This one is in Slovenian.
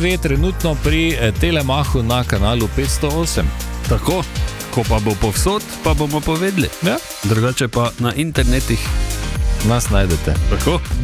TV trenutno pri Telemachu na kanalu 508. Tako, ko pa bo povsod, pa bomo povedali. Ja? Drugače pa na internetih Nas najdete. tako.